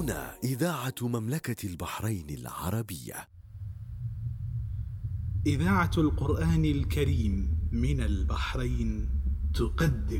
هنا إذاعة مملكة البحرين العربية. إذاعة القرآن الكريم من البحرين تقدم